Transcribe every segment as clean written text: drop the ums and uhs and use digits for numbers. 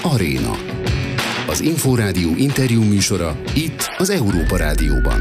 Aréna. Az Inforádió interjú műsora itt az Európa Rádióban.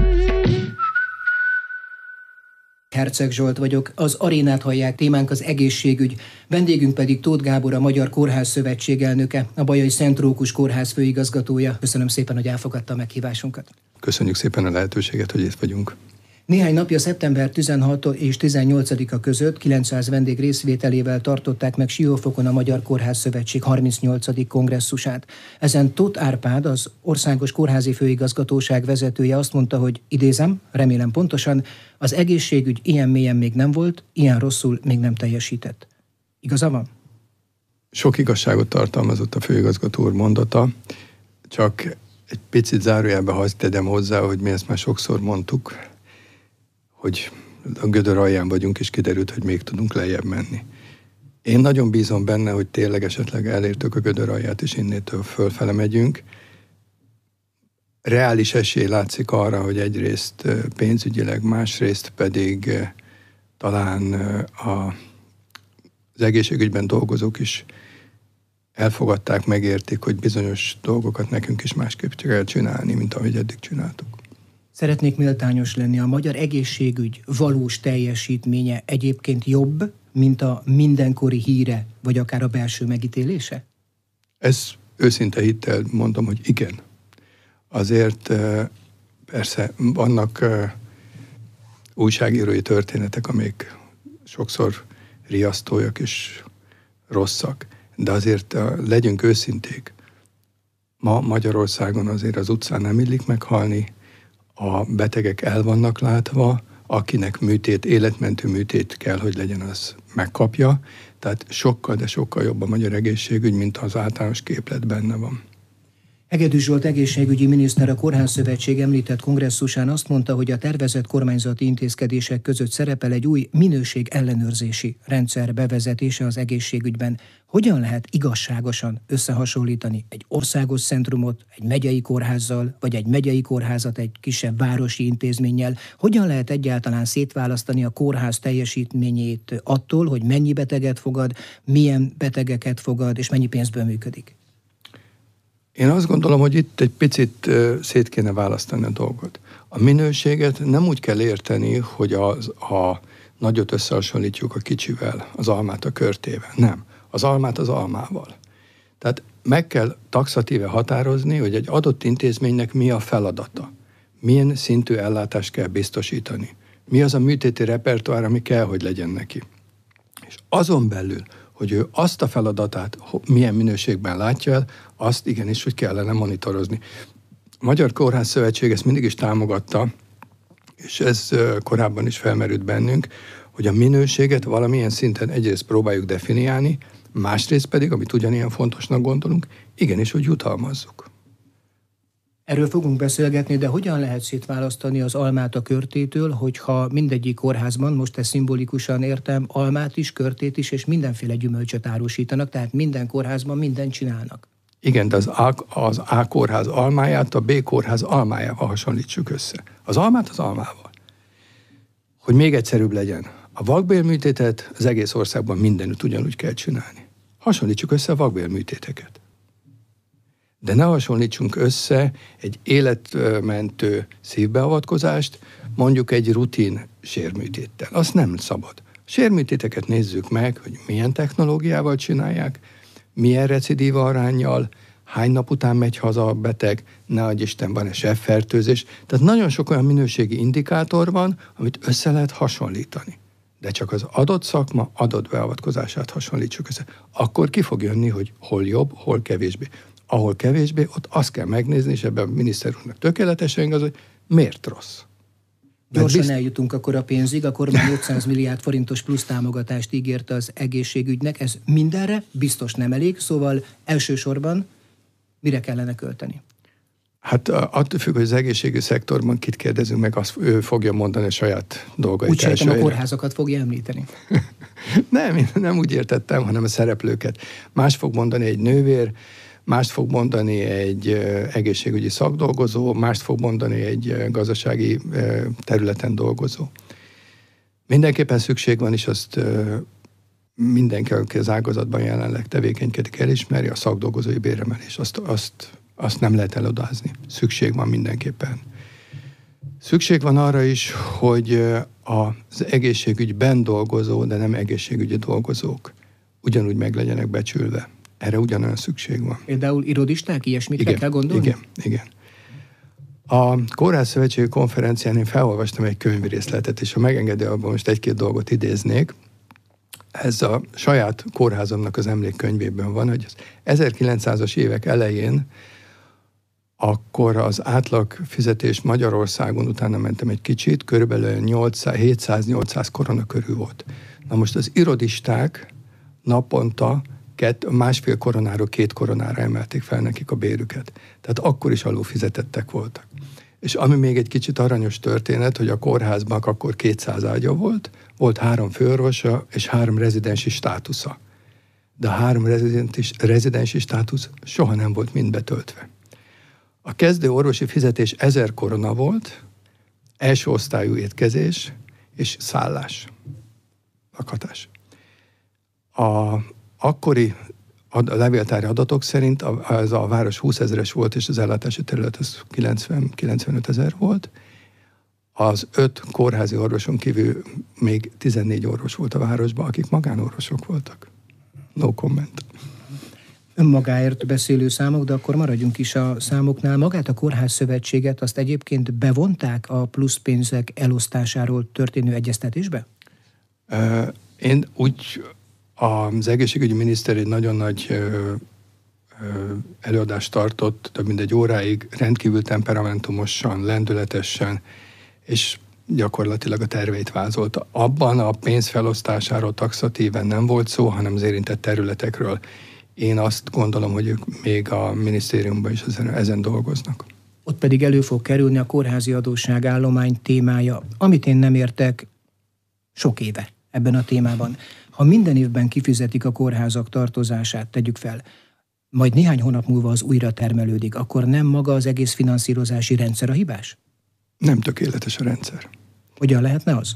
Herceg Zsolt vagyok, az Arénát hallják, témánk az egészségügy, vendégünk pedig Tóth Gábor, a Magyar Kórház Szövetség elnöke, a Bajai Szent Rókus Kórház főigazgatója. Köszönöm szépen, hogy elfogadta a meghívásunkat. Köszönjük szépen a lehetőséget, hogy itt vagyunk. Néhány napja szeptember 16 és 18-a között 900 vendég részvételével tartották meg Siófokon a Magyar Kórház Szövetség 38. kongresszusát. Ezen Tóth Árpád, az Országos Kórházi Főigazgatóság vezetője azt mondta, hogy idézem, remélem pontosan, az egészségügy ilyen mélyen még nem volt, ilyen rosszul még nem teljesített. Igaza van? Sok igazságot tartalmazott a főigazgató úr mondata, csak egy picit zárójelbe hadd tegyem hozzá, hogy mi ezt már sokszor mondtuk, hogy a gödör alján vagyunk, és kiderült, hogy még tudunk lejjebb menni. Én nagyon bízom benne, hogy tényleg esetleg elértük a gödör alját, és innétől fölfele megyünk. Reális esély látszik arra, hogy egyrészt pénzügyileg, másrészt pedig talán az egészségügyben dolgozók is elfogadták, megértik, hogy bizonyos dolgokat nekünk is másképp kell csinálni, mint ahogy eddig csináltuk. Szeretnék méltányos lenni. A magyar egészségügy valós teljesítménye egyébként jobb, mint a mindenkori híre, vagy akár a belső megítélése? Ez őszinte hittel mondom, hogy igen. Azért persze vannak újságírói történetek, amik sokszor riasztóak és rosszak, de azért legyünk őszinték. Ma Magyarországon azért az utcán nem illik meghalni, a betegek el vannak látva, akinek műtét, életmentő műtét kell, hogy legyen, az megkapja. Tehát sokkal, de sokkal jobb a magyar egészségügy, mint az általános képlet benne van. Hegedű Zsolt egészségügyi miniszter a Kórházszövetség említett kongresszusán azt mondta, hogy a tervezett kormányzati intézkedések között szerepel egy új minőségellenőrzési rendszer bevezetése az egészségügyben. Hogyan lehet igazságosan összehasonlítani egy országos centrumot egy megyei kórházzal, vagy egy megyei kórházat egy kisebb városi intézménnyel? Hogyan lehet egyáltalán szétválasztani a kórház teljesítményét attól, hogy mennyi beteget fogad, milyen betegeket fogad, és mennyi pénzből működik? Én azt gondolom, hogy itt egy picit szét kéne választani a dolgot. A minőséget nem úgy kell érteni, hogy a nagyot összehasonlítjuk a kicsivel, az almát a körtével. Nem. Az almát az almával. Tehát meg kell taxatíve határozni, hogy egy adott intézménynek mi a feladata. Milyen szintű ellátást kell biztosítani. Mi az a műtéti repertoár, ami kell, hogy legyen neki. És azon belül, hogy ő azt a feladatát milyen minőségben látja el, azt igenis, hogy kellene monitorozni. A Magyar Kórház Szövetség ezt mindig is támogatta, és ez korábban is felmerült bennünk, hogy a minőséget valamilyen szinten egyrészt próbáljuk definiálni, másrészt pedig, amit ugyanilyen fontosnak gondolunk, igenis, hogy jutalmazzuk. Erről fogunk beszélgetni, de hogyan lehet szétválasztani az almát a körtétől, hogyha mindegyik kórházban, most ezt szimbolikusan értem, almát is, körtét is, és mindenféle gyümölcsöt árusítanak, tehát minden kórházban mindent csinálnak. Igen, de az A kórház almáját a B kórház almájával hasonlítsuk össze. Az almát az almával. Hogy még egyszerűbb legyen, a vakbélműtétet az egész országban mindenütt ugyanúgy kell csinálni. Hasonlítsuk össze a vakbélműtéteket. De ne hasonlítsunk össze egy életmentő szívbeavatkozást, mondjuk egy rutin sérműtéttel. Azt nem szabad. Sérműtéteket nézzük meg, hogy milyen technológiával csinálják, milyen recidíva aránnyal, hány nap után megy haza a beteg, ne adj Isten, van-e sebfertőzés. Tehát nagyon sok olyan minőségi indikátor van, amit össze lehet hasonlítani. De csak az adott szakma adott beavatkozását hasonlítsuk össze. Akkor ki fog jönni, hogy hol jobb, hol kevésbé. Ahol kevésbé, ott azt kell megnézni, és ebben a miniszter úrnak tökéletesen igaz, hogy miért rossz. Gyorsan eljutunk akkor a pénzig, a kormány 500 milliárd forintos plusz támogatást ígért az egészségügynek. Ez mindenre biztos nem elég, szóval elsősorban mire kellene költeni? Hát attól függ, hogy az egészségügyi szektorban kit kérdezünk meg, azt ő fogja mondani a saját dolgait. Úgy sejtem, a kórházakat fogja említeni. Nem úgy értettem, hanem a szereplőket. Más fog mondani egy nővér, mást fog mondani egy egészségügyi szakdolgozó, mást fog mondani egy gazdasági területen dolgozó. Mindenképpen szükség van, és azt mindenki, aki az ágazatban jelenleg tevékenykedik, elismeri, a szakdolgozói béremelés. Azt nem lehet elodázni. Szükség van mindenképpen. Szükség van arra is, hogy az egészségügyben dolgozó, de nem egészségügyi dolgozók ugyanúgy meg legyenek becsülve. Erre ugyanolyan szükség van. Például irodisták, ilyesmit kell gondolni? Igen. A Kórház Szövetségi Konferencián én felolvastam egy könyvrészletet, és ha megengedi, abban most egy-két dolgot idéznék. Ez a saját kórházamnak az emlékkönyvében van, hogy az 1900-as évek elején akkor az átlag fizetés Magyarországon, utána mentem egy kicsit, körülbelül 700-800 korona körül volt. Na most az irodisták naponta 1,5 koronáról 2 koronára emelték fel nekik a bérüket. Tehát akkor is alulfizetettek voltak. És ami még egy kicsit aranyos történet, hogy a kórházban akkor 200 ágya volt 3 főorvosa és 3 rezidensi státusza. De a 3 rezidensi státusz soha nem volt mind betöltve. A kezdő orvosi fizetés 1000 korona volt, első osztályú étkezés és szállás, lakhatás. A akkori levéltári adatok szerint ez a város 20 000-es volt, és az ellátási terület az 90-95 000 volt. Az 5 kórházi orvoson kívül még 14 orvos volt a városban, akik magánorvosok voltak. No comment. Önmagáért beszélő számok, de akkor maradjunk is a számoknál. Magát a Kórház Szövetséget azt egyébként bevonták a pluszpénzek elosztásáról történő egyeztetésbe? Én úgy... Az egészségügyi miniszter egy nagyon nagy előadást tartott, több mint 1 óráig, rendkívül temperamentumosan, lendületesen, és gyakorlatilag a terveit vázolta. Abban a pénz felosztásáról taxatíven nem volt szó, hanem az érintett területekről. Én azt gondolom, hogy ők még a minisztériumban is ezen dolgoznak. Ott pedig elő fog kerülni a kórházi adósságállomány témája, amit én nem értek sok éve ebben a témában. Ha minden évben kifizetik a kórházak tartozását, tegyük fel, majd néhány hónap múlva az újra termelődik, akkor nem maga az egész finanszírozási rendszer a hibás? Nem tökéletes a rendszer. Hogyan lehetne az?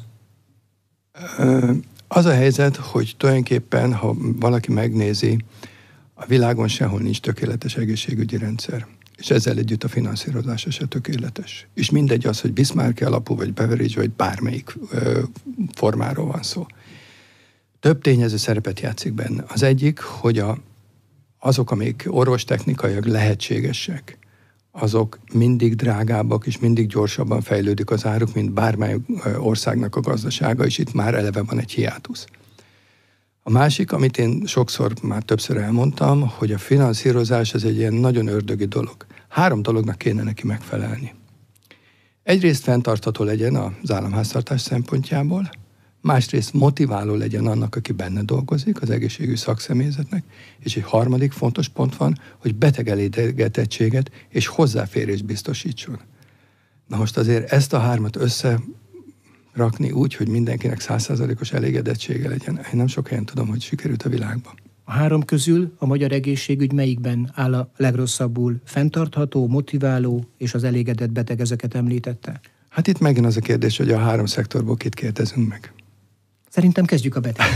Az a helyzet, hogy tulajdonképpen, ha valaki megnézi, a világon sehol nincs tökéletes egészségügyi rendszer. És ezzel együtt a finanszírozása se tökéletes. És mindegy az, hogy Bismarck alapú, vagy Beveridge, vagy bármelyik formáról van szó. Több tényező szerepet játszik benne. Az egyik, hogy azok, amik orvostechnikaiak lehetségesek, azok mindig drágábbak, és mindig gyorsabban fejlődik az áruk, mint bármely országnak a gazdasága, és itt már eleve van egy hiátusz. A másik, amit én már többször elmondtam, hogy a finanszírozás az egy ilyen nagyon ördögi dolog. 3 dolognak kéne neki megfelelni. Egyrészt fenntartható legyen az államháztartás szempontjából, másrészt motiváló legyen annak, aki benne dolgozik, az egészségügyi szakszemélyzetnek, és egy harmadik fontos pont van, hogy betegelégedettséget és hozzáférést biztosítson. Na most azért ezt a 3-at összerakni úgy, hogy mindenkinek 100%-os elégedettsége legyen, én nem sok helyen tudom, hogy sikerült a világban. A 3 közül a magyar egészségügy melyikben áll a legrosszabbul? Fenntartható, motiváló és az elégedett beteg, ezeket említette? Hát itt megint az a kérdés, hogy a 3 szektorból kit kérdezünk meg. Szerintem kezdjük a beteget.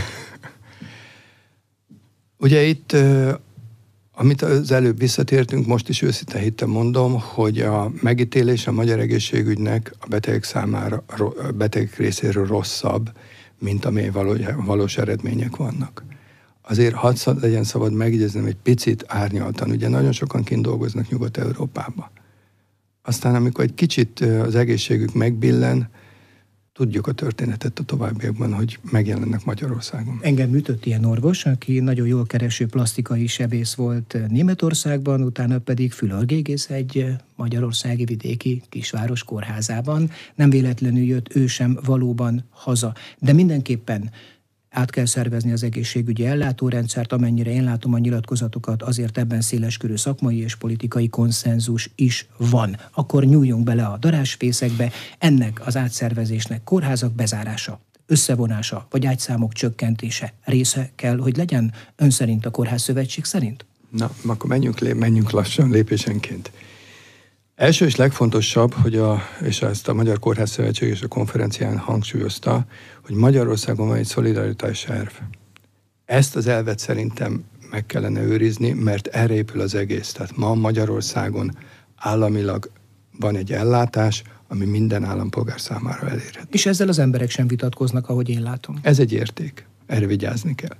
Ugye itt, amit az előbb visszatértünk, most is őszinte hittem mondom, hogy a megítélés a magyar egészségügynek a betegek számára, a betegek részéről rosszabb, mint amely valós eredmények vannak. Azért legyen szabad megjegyeznem egy picit árnyaltan. Ugye nagyon sokan kint dolgoznak Nyugat-Európában. Aztán amikor egy kicsit az egészségük megbillen, tudjuk a történetet a továbbiakban, hogy megjelennek Magyarországon. Engem ütött ilyen orvos, aki nagyon jól kereső plastikai sebész volt Németországban, utána pedig fülorgégész egy magyarországi vidéki kisváros kórházában. Nem véletlenül jött ő sem valóban haza. De mindenképpen át kell szervezni az egészségügyi ellátórendszert, amennyire én látom a nyilatkozatokat, azért ebben széleskörű szakmai és politikai konszenzus is van. Akkor nyúljunk bele a darásfészekbe, ennek az átszervezésnek kórházak bezárása, összevonása vagy ágyszámok csökkentése része kell, hogy legyen ön szerint, a Kórház Szövetség szerint? Na, akkor menjünk lassan, lépésenként. Első és legfontosabb, és ezt a Magyar Kórház Szövetség és a konferencián hangsúlyozta, hogy Magyarországon van egy szolidaritási terv. Ezt az elvet szerintem meg kellene őrizni, mert erre épül az egész. Tehát ma Magyarországon államilag van egy ellátás, ami minden állampolgár számára elérhető. És ezzel az emberek sem vitatkoznak, ahogy én látom. Ez egy érték. Erre vigyázni kell.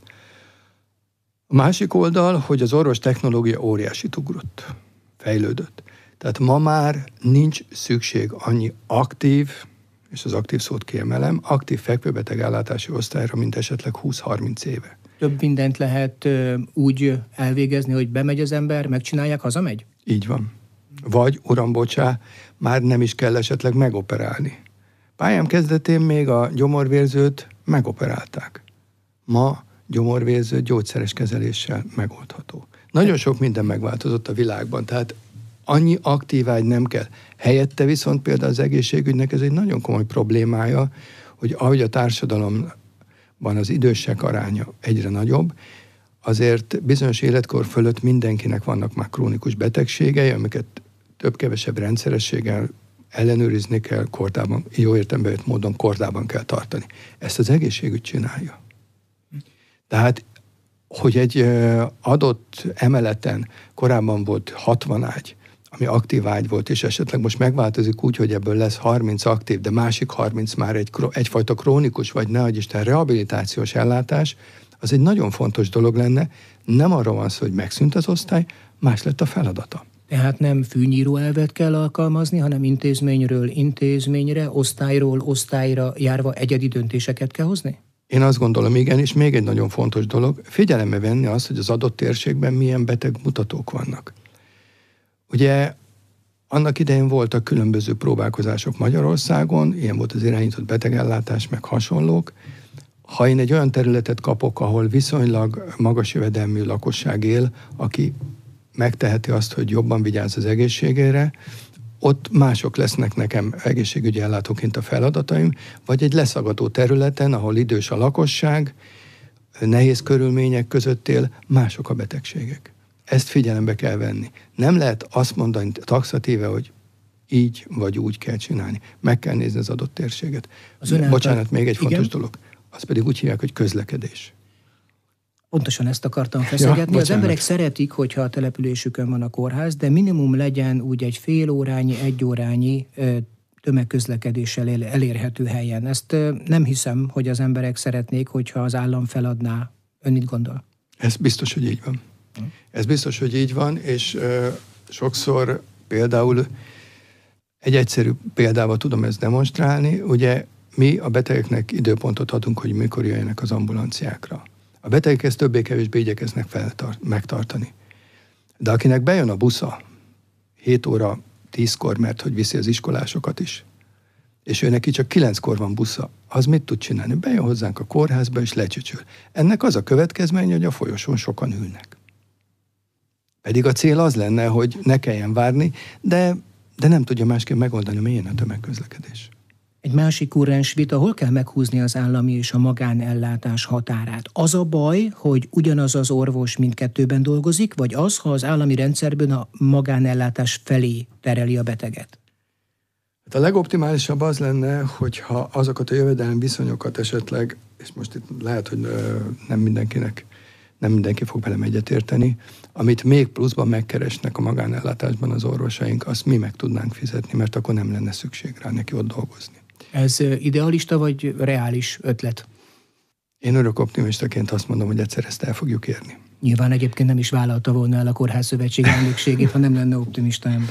A másik oldal, hogy az orvos technológia óriásit ugrott, fejlődött. Tehát ma már nincs szükség annyi aktív, és az aktív szót kiemelem, aktív fekvőbeteg ellátási osztályra, mint esetleg 20-30 éve. Több mindent lehet úgy elvégezni, hogy bemegy az ember, megcsinálják, hazamegy? Így van. Vagy, uram, bocsá, már nem is kell esetleg megoperálni. Pályám kezdetén még a gyomorvérzőt megoperálták. Ma gyomorvérző gyógyszeres kezeléssel megoldható. Nagyon sok minden megváltozott a világban, tehát annyi aktív ágy nem kell. Helyette viszont például az egészségügynek ez egy nagyon komoly problémája, hogy ahogy a társadalomban az idősek aránya egyre nagyobb, azért bizonyos életkor fölött mindenkinek vannak már krónikus betegségei, amiket több-kevesebb rendszerességgel ellenőrizni kell, kordában, jó értelemben vett módon kordában kell tartani. Ezt az egészségügy csinálja. Tehát, hogy egy adott emeleten korábban volt 60 ágy, ami aktív ágy volt, és esetleg most megváltozik úgy, hogy ebből lesz 30 aktív, de másik 30 már egyfajta krónikus, vagy ne adj Isten rehabilitációs ellátás, az egy nagyon fontos dolog lenne. Nem arról van szó, hogy megszűnt az osztály, más lett a feladata. Tehát nem fűnyíró elvet kell alkalmazni, hanem intézményről intézményre, osztályról osztályra járva egyedi döntéseket kell hozni? Én azt gondolom, igen, és még egy nagyon fontos dolog, figyelembe venni azt, hogy az adott térségben milyen betegmutatók vannak. Ugye annak idején voltak különböző próbálkozások Magyarországon, ilyen volt az irányított betegellátás, meg hasonlók. Ha én egy olyan területet kapok, ahol viszonylag magas jövedelmű lakosság él, aki megteheti azt, hogy jobban vigyáz az egészségére, ott mások lesznek nekem egészségügyi ellátóként a feladataim, vagy egy leszakadó területen, ahol idős a lakosság, nehéz körülmények között él, mások a betegségek. Ezt figyelembe kell venni. Nem lehet azt mondani taxatíve, hogy így vagy úgy kell csinálni. Meg kell nézni az adott térséget. Bocsánat, még egy fontos dolog. Azt pedig úgy hívják, hogy közlekedés. Pontosan ezt akartam feszegetni. Az emberek szeretik, hogyha a településükön van a kórház, de minimum legyen úgy egy fél órányi, egy órányi tömegközlekedéssel elérhető helyen. Ezt nem hiszem, hogy az emberek szeretnék, hogyha az állam feladná. Ön mit gondol? Ez biztos, hogy így van. Ez biztos, hogy így van, és sokszor például egy egyszerű példával tudom ezt demonstrálni. Ugye mi a betegeknek időpontot adunk, hogy mikor jöjjenek az ambulanciákra. A betegek ezt többé-kevésbé igyekeznek megtartani. De akinek bejön a busza 7 óra 10-kor, mert hogy viszi az iskolásokat is, és ő neki csak 9-kor van busza, az mit tud csinálni? Bejön hozzánk a kórházba, és lecsücsül. Ennek az a következménye, hogy a folyosón sokan ülnek. Pedig a cél az lenne, hogy ne kelljen várni, de nem tudja másképp megoldani, milyen a tömegközlekedés. Egy másik kurrens vita, hol kell meghúzni az állami és a magánellátás határát? Az a baj, hogy ugyanaz az orvos mindkettőben dolgozik, vagy az, ha az állami rendszerben a magánellátás felé tereli a beteget? Hát a legoptimálisabb az lenne, hogyha azokat a jövedelmi viszonyokat esetleg, és most itt lehet, hogy nem mindenki fog velem egyetérteni, amit még pluszban megkeresnek a magánellátásban az orvosaink, azt mi meg tudnánk fizetni, mert akkor nem lenne szükség rá neki ott dolgozni. Ez idealista vagy reális ötlet? Én örök optimistaként azt mondom, hogy egyszer ezt el fogjuk érni. Nyilván egyébként nem is vállalta volna el a Kórházszövetség elnökségét, ha nem lenne optimista ember.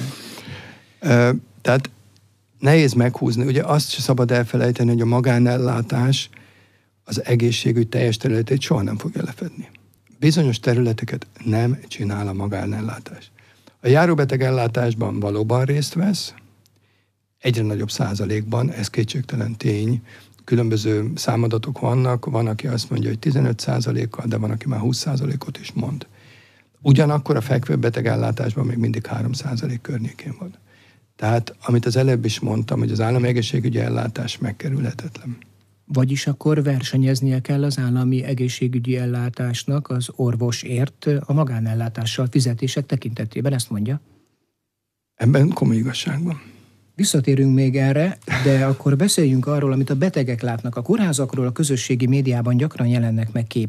Tehát nehéz meghúzni. Ugye azt sem szabad elfelejteni, hogy a magánellátás az egészségügy teljes területét soha nem fogja lefedni. Bizonyos területeket nem csinál a magánellátás. A járóbetegellátásban valóban részt vesz, egyre nagyobb százalékban, ez kétségtelen tény. Különböző számadatok vannak, van, aki azt mondja, hogy 15%-kal, de van, aki már 20%-ot is mond. Ugyanakkor a fekvőbetegellátásban még mindig 3% környékén van. Tehát, amit az előbb is mondtam, hogy az állami egészségügyi ellátás megkerülhetetlen. Vagyis akkor versenyeznie kell az állami egészségügyi ellátásnak az orvosért a magánellátással fizetések tekintetében, ezt mondja? Ebben komoly igazság van. Visszatérünk még erre, de akkor beszéljünk arról, amit a betegek látnak. A kórházakról a közösségi médiában gyakran jelennek meg képek,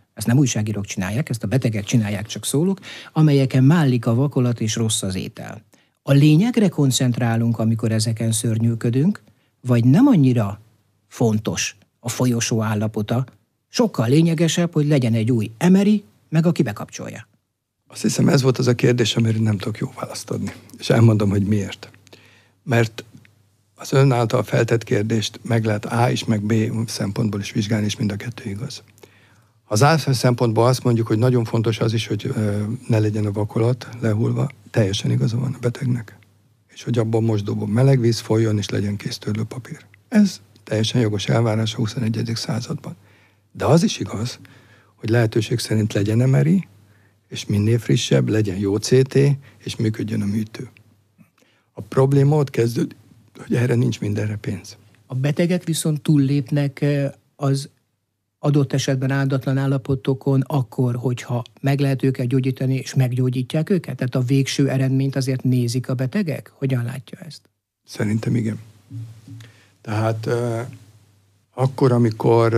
ezt nem újságírók csinálják, ezt a betegek csinálják, csak szólok, amelyeken mállik a vakolat és rossz az étel. A lényegre koncentrálunk, amikor ezeken szörnyűködünk, vagy nem annyira fontos a folyosó állapota, sokkal lényegesebb, hogy legyen egy új emeri, meg aki bekapcsolja. Azt hiszem, ez volt az a kérdés, amire nem tudok jó választ adni. És elmondom, hogy miért. Mert az ön által feltett kérdést meg lehet A és meg B szempontból is vizsgálni, és mind a kettő igaz. Az A szempontból azt mondjuk, hogy nagyon fontos az is, hogy ne legyen a vakolat lehullva, teljesen igaza van a betegnek. És hogy abban a mosdóban meleg víz folyjon, és legyen kész törlőpapír. Ez teljesen jogos elvárás a 21. században. De az is igaz, hogy lehetőség szerint legyen emeri, és minél frissebb, legyen jó CT, és működjön a műtő. A probléma ott kezdődik, hogy erre nincs mindenre pénz. A betegek viszont túllépnek az adott esetben áldatlan állapotokon akkor, hogyha meg lehet őket gyógyítani, és meggyógyítják őket? Tehát a végső eredményt azért nézik a betegek? Hogyan látja ezt? Szerintem igen. Tehát akkor, amikor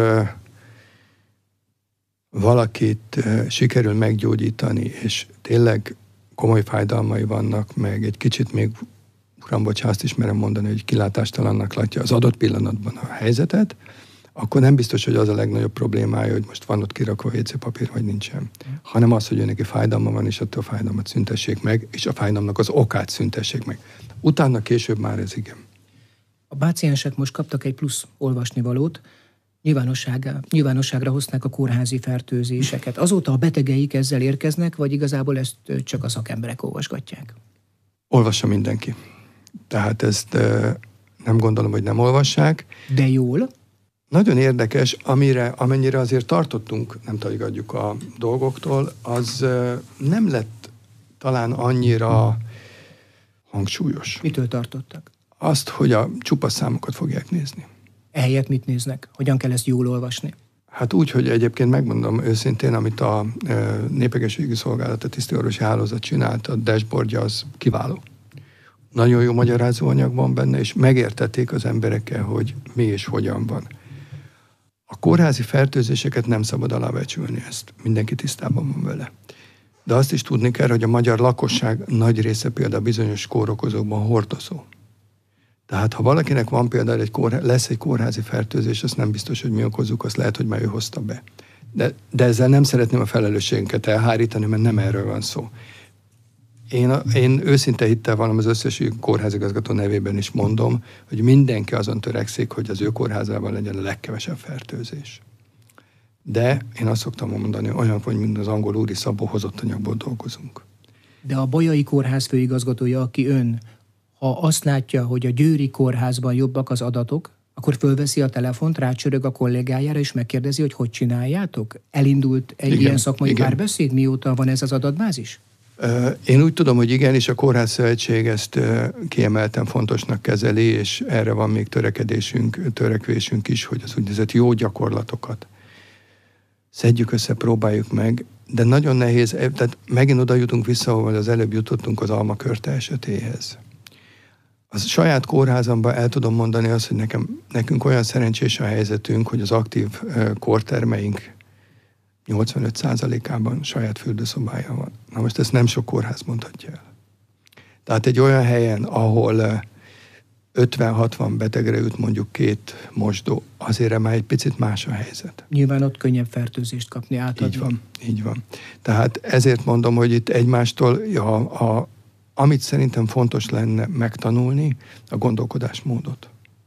valakit sikerül meggyógyítani, és tényleg komoly fájdalmai vannak, meg egy kicsit még, uram, bocsánat, azt is merem mondani, hogy kilátástalannak látja az adott pillanatban a helyzetet, akkor nem biztos, hogy az a legnagyobb problémája, hogy most van ott kirakva WC papír, vagy nincsen. Hanem az, hogy ő neki fájdalma van, és attól a fájdalmat szüntessék meg, és a fájdalomnak az okát szüntessék meg. Utána később már ez igen. A páciensek most kaptak egy plusz olvasnivalót, nyilvánosságra hozták a kórházi fertőzéseket. Azóta a betegeik ezzel érkeznek, vagy igazából ezt csak a szakemberek olvasgatják? Olvassa mindenki. Tehát ezt nem gondolom, hogy nem olvassák. De jól? Nagyon érdekes, amennyire azért tartottunk, nem tagadjuk a dolgoktól, az nem lett talán annyira hangsúlyos. Mitől tartottak? Azt, hogy a csupasz számokat fogják nézni. Ehelyett mit néznek? Hogyan kell ezt jól olvasni? Hát úgy, hogy egyébként megmondom őszintén, amit a Népegészségügyi Szolgálat, a tisztiorvosi hálózat csinált, a dashboardja az kiváló. Nagyon jó magyarázóanyag van benne, és megértették az emberekkel, hogy mi és hogyan van. A kórházi fertőzéseket nem szabad alábecsülni, ezt mindenki tisztában van vele. De azt is tudni kell, hogy a magyar lakosság nagy része például bizonyos kórokozókban hordozó. Tehát ha valakinek van például lesz egy kórházi fertőzés, azt nem biztos, hogy mi okozzuk, azt lehet, hogy már ő hozta be. De ezzel nem szeretném a felelősségünket elhárítani, mert nem erről van szó. Én őszinte hittel valam az összes kórházigazgató nevében is mondom, hogy mindenki azon törekszik, hogy az ő kórházában legyen a legkevesebb fertőzés. De én azt szoktam mondani, olyan, hogy mint az angol úri Szabó hozott anyagból dolgozunk. De a Bajai Kórház főigazgatója, aki ön, ha azt látja, hogy a Győri Kórházban jobbak az adatok, akkor fölveszi a telefont, rácsörög a kollégájára, és megkérdezi, hogy csináljátok? Elindult egy ilyen szakmai párbeszéd, mióta van ez az adatbázis? Én úgy tudom, hogy igen, és a Kórházszövetség ezt kiemelten fontosnak kezeli, és erre van még törekvésünk is, hogy az úgynevezett jó gyakorlatokat szedjük össze, próbáljuk meg, de nagyon nehéz, tehát megint oda jutunk vissza, ahol az előbb jutottunk az almakörte esetéhez. A saját kórházamban el tudom mondani azt, hogy nekünk olyan szerencsés a helyzetünk, hogy az aktív kórtermeink 85%-ában saját fürdőszobája van. Na most ezt nem sok kórház mondhatja el. Tehát egy olyan helyen, ahol 50-60 betegre jut mondjuk 2 mosdó, azért már egy picit más a helyzet. Nyilván ott könnyebb fertőzést kapni átadva. Így van. Tehát ezért mondom, hogy itt egymástól, amit szerintem fontos lenne megtanulni, a gondolkodásmódot.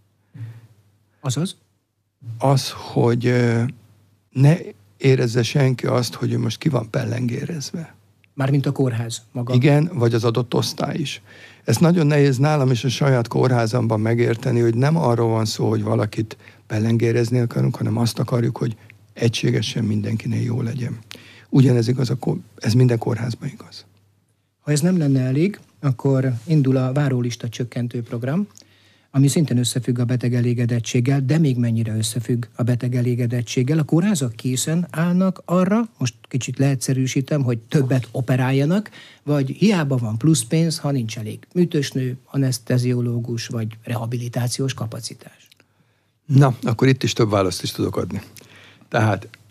Azaz? Az, hogy ne érezze senki azt, hogy ő most ki van pellengérezve. Mármint a kórház maga. Igen, vagy az adott osztály is. Ez nagyon nehéz nálam is a saját kórházamban megérteni, hogy nem arról van szó, hogy valakit pellengérezni akarunk, hanem azt akarjuk, hogy egységesen mindenkinél jó legyen. Ugyanez igaz, ez minden kórházban igaz. Ha ez nem lenne elég, akkor indul a várólista csökkentő program, ami szintén összefügg a beteg elégedettséggel, de még mennyire összefügg a beteg elégedettséggel. A kórházak készen állnak arra, most kicsit leegyszerűsítem, hogy többet operáljanak, vagy hiába van plusz pénz, ha nincs elég műtősnő, aneszteziológus vagy rehabilitációs kapacitás. Na, akkor itt is több választ is tudok adni. Tehát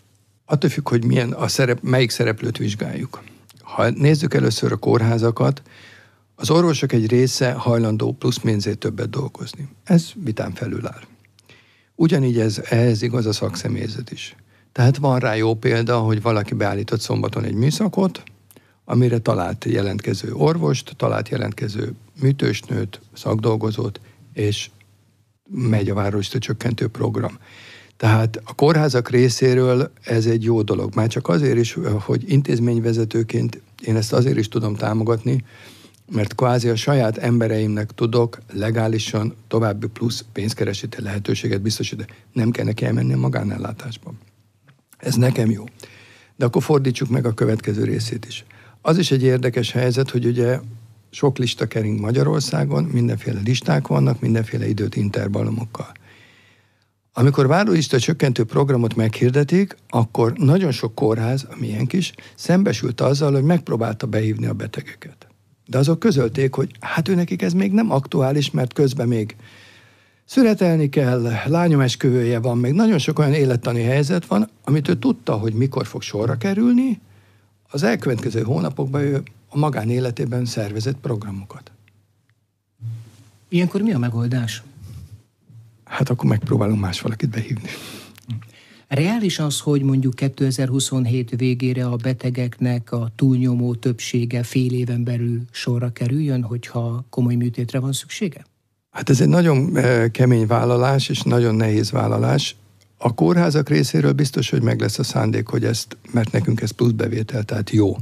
attól függ, hogy melyik szereplőt vizsgáljuk. Ha nézzük először a kórházakat, az orvosok egy része hajlandó plusz pénzért többet dolgozni. Ez vitán felül áll. Ugyanígy ehhez igaz a szakszemélyzet is. Tehát van rá jó példa, hogy valaki beállított szombaton egy műszakot, amire talált jelentkező orvost, talált jelentkező műtősnőt, szakdolgozót, és megy a várólista csökkentő program. Tehát a kórházak részéről ez egy jó dolog. Már csak azért is, hogy intézményvezetőként én ezt azért is tudom támogatni, mert kvázi a saját embereimnek tudok legálisan további plusz pénzkeresési lehetőséget biztosítani. Nem kell neki elmenni a magánellátásba. Ez nekem jó. De akkor fordítsuk meg a következő részét is. Az is egy érdekes helyzet, hogy ugye sok lista kering Magyarországon, mindenféle listák vannak, mindenféle időt intervallumokkal. Amikor várólista csökkentő programot meghirdetik, akkor nagyon sok kórház, amilyen kis, szembesült azzal, hogy megpróbálta behívni a betegeket. De azok közölték, hogy hát őnekik ez még nem aktuális, mert közben még születelni kell, lányomesküvője van, még nagyon sok olyan élettani helyzet van, amit ő tudta, hogy mikor fog sorra kerülni, az elkövetkező hónapokban ő a magánéletében szervezett programokat. Ilyenkor mi a megoldás? Hát akkor megpróbálunk más valakit behívni. Reális az, hogy mondjuk 2027 végére a betegeknek a túlnyomó többsége fél éven belül sorra kerüljön, hogyha komoly műtétre van szüksége? Hát ez egy nagyon kemény vállalás, és nagyon nehéz vállalás. A kórházak részéről biztos, hogy meg lesz a szándék, hogy mert nekünk ez plusz bevétel, tehát jó.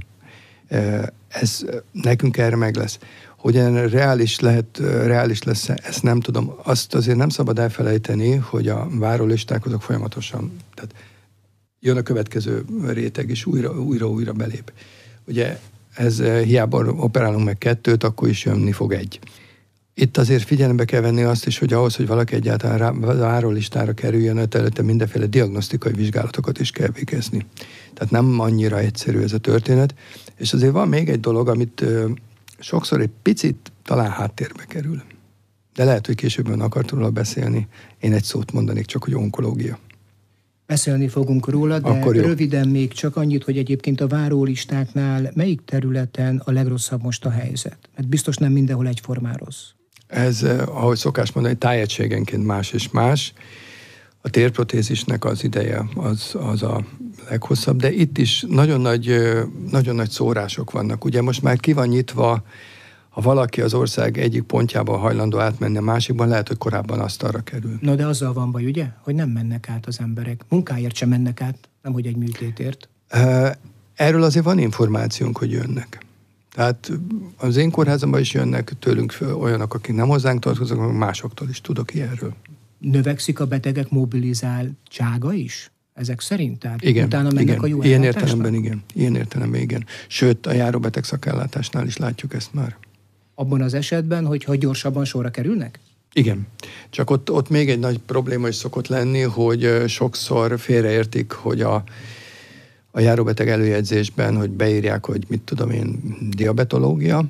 Ez nekünk erre meg lesz. Hogy reális lesz, ezt nem tudom. Azt azért nem szabad elfelejteni, hogy a várólisták azok folyamatosan, tehát jön a következő réteg, és újra belép. Ugye ez hiába operálunk meg 2, akkor is jönni fog 1. Itt azért figyelembe kell venni azt is, hogy ahhoz, hogy valaki egyáltalán várólistára kerüljön, előtte mindenféle diagnosztikai vizsgálatokat is kell végezni. Tehát nem annyira egyszerű ez a történet. És azért van még egy dolog, amit sokszor egy picit talán háttérbe kerül. De lehet, hogy későbben akart róla beszélni. Én egy szót mondanék, csak hogy onkológia. Beszélni fogunk róla, de röviden még csak annyit, hogy egyébként a várólistáknál melyik területen a legrosszabb most a helyzet? Mert biztos nem mindenhol egyformán rossz. Ez, ahogy szokás mondani, tájegységenként más és más. A térprotézisnek az ideje az a leghosszabb, de itt is nagyon nagy szórások vannak. Ugye most már ki van nyitva, ha valaki az ország egyik pontjában hajlandó átmenni a másikban, lehet, hogy korábban asztalra kerül. No, de azzal van baj, ugye? Hogy nem mennek át az emberek. Munkáért sem mennek át, nem hogy egy műtétért. Erről azért van információnk, hogy jönnek. Tehát az én kórházamban is jönnek tőlünk olyanok, akik nem hozzánk tartoznak, másoktól is tudok ilyenről. Növekszik a betegek mobilizáltsága is? Ezek szerint? Tehát igen, utána mennek igen. A jó Ilyen értelemben igen. Sőt, a járóbeteg szakellátásnál is látjuk ezt már. Abban az esetben, hogyha gyorsabban sorra kerülnek? Igen. Csak ott még egy nagy probléma is szokott lenni, hogy sokszor félreértik, hogy a járóbeteg előjegyzésben, hogy beírják, hogy mit tudom én, diabetológia,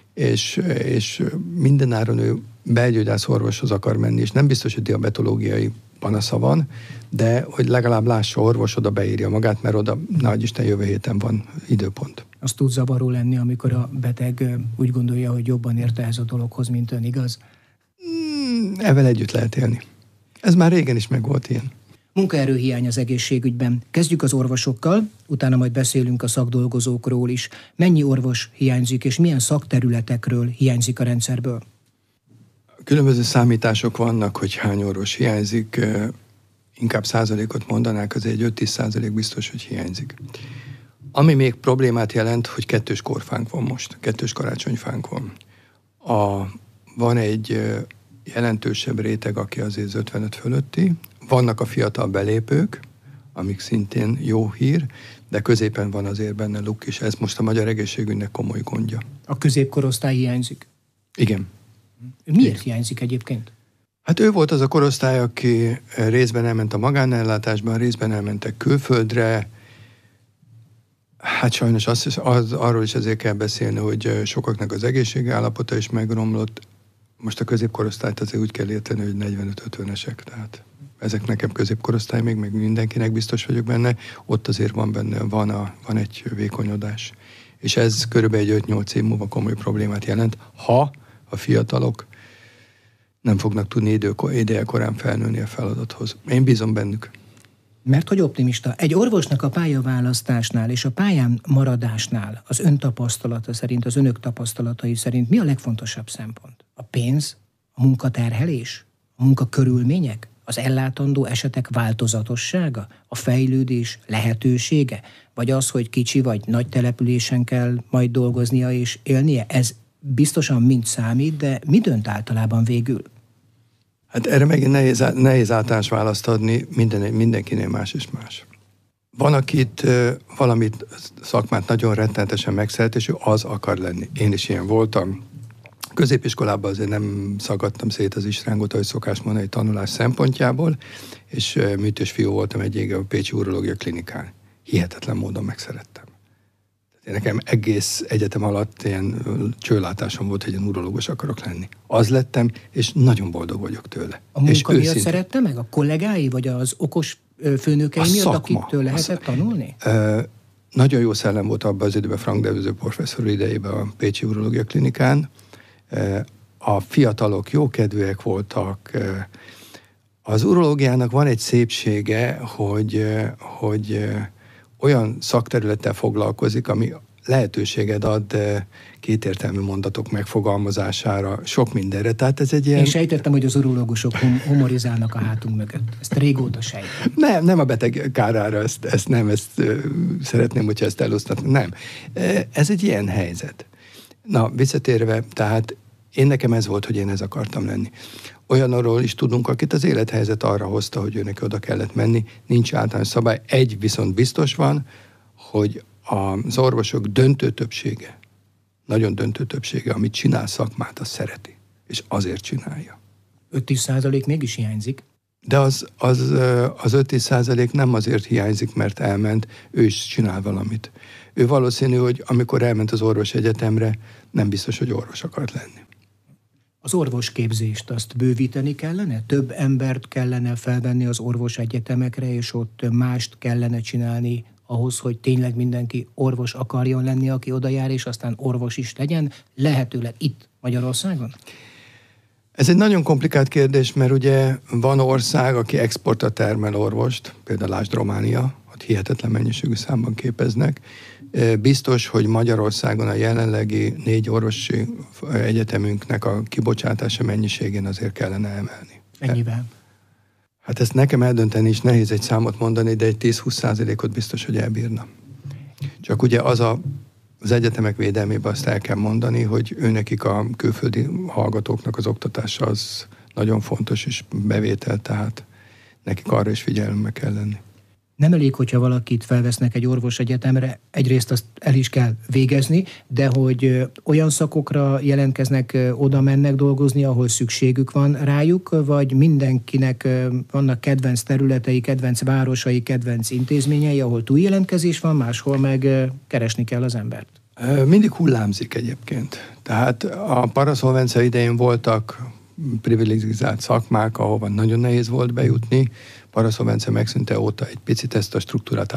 és mindenáron ő belgyógyász orvoshoz akar menni, és nem biztos, hogy diabetológiai panasza van, de hogy legalább lássa orvos, oda beírja magát, mert oda, nagyisten, jövő héten van időpont. Az tud zavaró lenni, amikor a beteg úgy gondolja, hogy jobban érte ez a dologhoz, mint ön, igaz? Ezzel együtt lehet élni. Ez már régen is megvolt ilyen. Munkaerőhiány az egészségügyben. Kezdjük az orvosokkal, utána majd beszélünk a szakdolgozókról is. Mennyi orvos hiányzik, és milyen szakterületekről hiányzik a rendszerből? Különböző számítások vannak, hogy hány orvos hiányzik. Inkább százalékot mondanák, azért egy 5-10% biztos, hogy hiányzik. Ami még problémát jelent, hogy 2 korfánk van most, 2 karácsonyfánk van. Van egy jelentősebb réteg, aki azért 55 fölötti. Vannak a fiatal belépők, amik szintén jó hír, de középen van azért benne luk is. Ez most a magyar egészségügynek komoly gondja. A középkorosztály hiányzik? Igen. Miért hiányzik egyébként? Hát ő volt az a korosztály, aki részben elment a magánellátásban, részben elmentek külföldre. Hát sajnos arról is azért kell beszélni, hogy sokaknak az egészségi állapota is megromlott. Most a középkorosztályt azért úgy kell érteni, hogy 45-50-esek, tehát ezek nekem középkorosztály még, meg mindenkinek biztos vagyok benne, ott azért van egy vékonyodás. És ez körülbelül egy 5-8 év múlva komoly problémát jelent, ha a fiatalok nem fognak tudni idejekorán felnőni a feladathoz. Én bízom bennük. Mert hogy optimista. Egy orvosnak a pályaválasztásnál és a pályán maradásnál az ön tapasztalata szerint, az önök tapasztalatai szerint mi a legfontosabb szempont? A pénz, a munkaterhelés, a munkakörülmények, az ellátandó esetek változatossága, a fejlődés lehetősége, vagy az, hogy kicsi vagy nagy településen kell majd dolgoznia és élnie? Ez biztosan mind számít, de mi dönt általában végül? Hát erre megint nehéz általános választ adni, mindenkinél más és más. Van, akit valamit szakmát nagyon rettenetesen megszeret, és ő az akar lenni. Én is ilyen voltam. Középiskolában azért nem szagadtam szét az istrángot, ahogy szokás mondani, tanulás szempontjából, és műtős fiú voltam egy a Pécsi Urológia Klinikán. Hihetetlen módon megszerettem. Nekem egész egyetem alatt ilyen csőlátásom volt, hogy én urológus akarok lenni. Az lettem, és nagyon boldog vagyok tőle. A munka miatt szerette meg? A kollégái, vagy az okos főnökei miatt, akiktől lehetett tanulni? Nagyon jó szellem volt abban az időben Frank Devőző professzor idejében a Pécsi Urológia Klinikán. A fiatalok jókedvűek voltak. Az urológiának van egy szépsége, hogy olyan szakterülettel foglalkozik, ami lehetőséged ad kétértelmű mondatok megfogalmazására, sok mindenre. Tehát ez egy ilyen... Én sejtettem, hogy az urológusok humorizálnak a hátunk mögött. Ezt régóta sejtem. Nem a beteg kárára, ezt szeretném, hogyha ezt elosztatnám. Nem. Ez egy ilyen helyzet. Na, visszatérve, tehát nekem ez volt, hogy én ez akartam lenni. Olyanról is tudunk, akit az élethelyzet arra hozta, hogy őnek oda kellett menni. Nincs általános szabály. Egy viszont biztos van, hogy az orvosok döntő többsége, nagyon döntő többsége, amit csinál szakmát, azt szereti. És azért csinálja. 5-10% mégis hiányzik. De az 5-10% nem azért hiányzik, mert elment, ő is csinál valamit. Ő valószínű, hogy amikor elment az orvosegyetemre, nem biztos, hogy orvos akart lenni. Az orvosképzést azt bővíteni kellene? Több embert kellene felvenni az orvosegyetemekre, és ott mást kellene csinálni ahhoz, hogy tényleg mindenki orvos akarjon lenni, aki oda jár, és aztán orvos is legyen, lehetőleg itt Magyarországon? Ez egy nagyon komplikált kérdés, mert ugye van ország, aki exportra termel orvost, például lásd Románia, ott hihetetlen mennyiségű számban képeznek. Biztos, hogy Magyarországon a jelenlegi 4 orvosi egyetemünknek a kibocsátása mennyiségén azért kellene emelni. Mennyivel? Hát ezt nekem eldönteni is nehéz egy számot mondani, de egy 10-20%-ot biztos, hogy elbírna. Csak ugye az egyetemek védelmében azt el kell mondani, hogy őnekik a külföldi hallgatóknak az oktatása az nagyon fontos és bevétel, tehát nekik arra is figyelemmel kell lenni. Nem elég, hogyha valakit felvesznek egy orvosegyetemre, egyrészt azt el is kell végezni, de hogy olyan szakokra jelentkeznek, oda mennek dolgozni, ahol szükségük van rájuk, vagy mindenkinek vannak kedvenc területei, kedvenc városai, kedvenc intézményei, ahol túljelentkezés van, máshol meg keresni kell az embert? Mindig hullámzik egyébként. Tehát a paraszolvencia idején voltak privilegizált szakmák, ahova nagyon nehéz volt bejutni. Paraszolvencia megszűnte óta egy picit ezt a struktúrát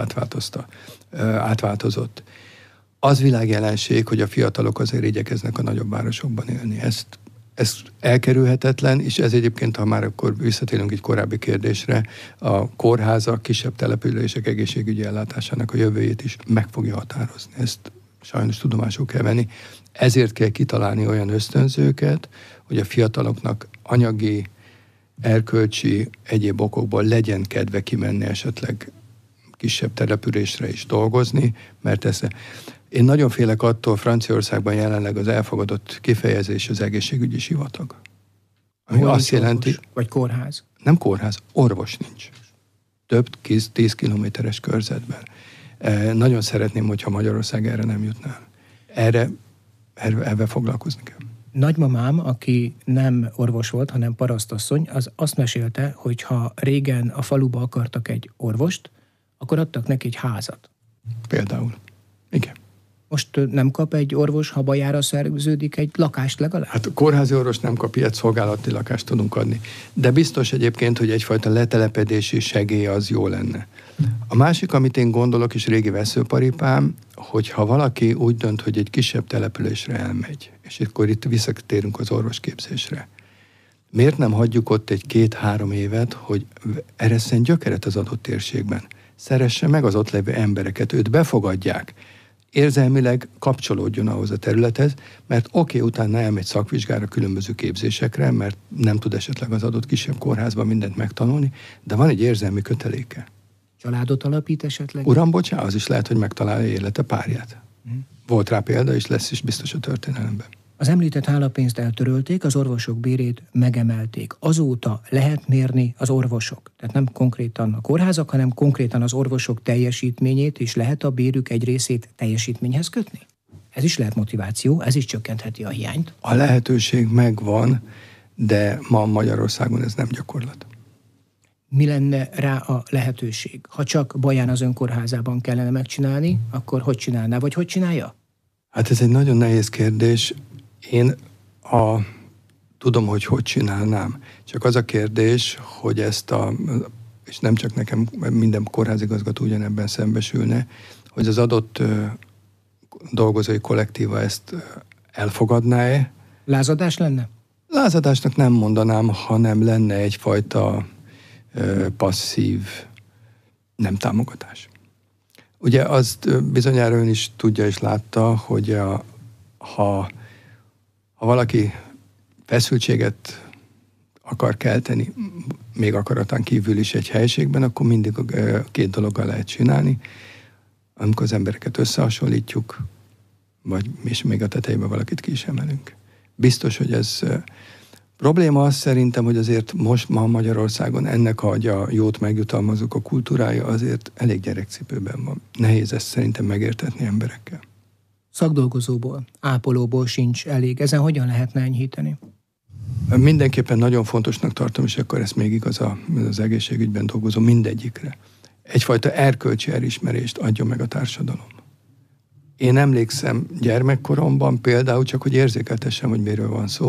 átváltozott. Az világjelenség, hogy a fiatalok azért igyekeznek a nagyobb városokban élni. Ez elkerülhetetlen, és ez egyébként, ha már akkor visszatérünk egy korábbi kérdésre, a kórházak, kisebb települések egészségügyi ellátásának a jövőjét is meg fogja határozni. Ezt sajnos tudomásul kell venni. Ezért kell kitalálni olyan ösztönzőket, hogy a fiataloknak anyagi, erkölcsi, egyéb okokból legyen kedve kimenni esetleg kisebb településre is dolgozni, mert én nagyon félek attól, Franciaországban jelenleg az elfogadott kifejezés az egészségügyi sivatag. Ami azt jelenti... Vagy kórház? Nem kórház, orvos nincs. Több 10 kilométeres körzetben. Nagyon szeretném, hogyha Magyarország erre nem jutná. Erre foglalkozni kell. Nagymamám, aki nem orvos volt, hanem parasztasszony, az azt mesélte, hogy ha régen a faluba akartak egy orvost, akkor adtak neki egy házat. Például. Igen. Most nem kap egy orvos, ha bajára szerződik, egy lakást legalább? Hát a kórházi orvos nem kap ilyet, szolgálati lakást tudunk adni. De biztos egyébként, hogy egyfajta letelepedési segély az jó lenne. A másik, amit én gondolok, és régi veszőparipám, hogyha valaki úgy dönt, hogy egy kisebb településre elmegy, és akkor itt visszatérünk az orvosképzésre. Miért nem hagyjuk ott egy 2-3 évet, hogy eresszen gyökeret az adott térségben? Szeresse meg az ott levő embereket, őt befogadják, érzelmileg kapcsolódjon ahhoz a területhez, mert utána elmegy szakvizsgára, különböző képzésekre, mert nem tud esetleg az adott kisebb kórházban mindent megtanulni, de van egy érzelmi köteléke. Családot alapít esetleg? Uram, bocsá, az is lehet, hogy megtalálja élete párját. Volt rá példa, és lesz is biztos a történelemben. Az említett hálapénzt eltörölték, az orvosok bérét megemelték. Azóta lehet mérni az orvosok, tehát nem konkrétan a kórházak, hanem konkrétan az orvosok teljesítményét, és lehet a bérük egy részét teljesítményhez kötni? Ez is lehet motiváció, ez is csökkentheti a hiányt. A lehetőség megvan, de ma Magyarországon ez nem gyakorlat. Mi lenne rá a lehetőség? Ha csak Baján az önkórházában kellene megcsinálni, akkor hogy csinálná, vagy hogy csinálja? Hát ez egy nagyon nehéz kérdés. Én tudom, hogy csinálnám. Csak az a kérdés, hogy és nem csak nekem, minden kórházigazgató ugyanebben szembesülne, hogy az adott dolgozói kollektíva ezt elfogadná-e. Lázadás lenne? Lázadásnak nem mondanám, hanem lenne egyfajta passzív nem támogatás. Ugye azt bizonyára ön is tudja és látta, hogy ha valaki feszültséget akar kelteni, még akaratán kívül is egy helyiségben, akkor mindig 2 dologgal lehet csinálni. Amikor az embereket összehasonlítjuk, és még a tetejébe valakit ki is emelünk. Biztos, hogy ez probléma az szerintem, hogy azért most ma Magyarországon ennek, hogy a jót megjutalmazunk, a kultúrája azért elég gyerekcipőben van. Nehéz ezt szerintem megértetni emberekkel. Szakdolgozóból, ápolóból sincs elég. Ezen hogyan lehetne enyhíteni? Mindenképpen nagyon fontosnak tartom, és akkor ez még igaz az egészségügyben dolgozó mindegyikre. Egyfajta erkölcsi elismerést adjon meg a társadalom. Én emlékszem gyermekkoromban például, csak hogy érzékeltessem, hogy miről van szó,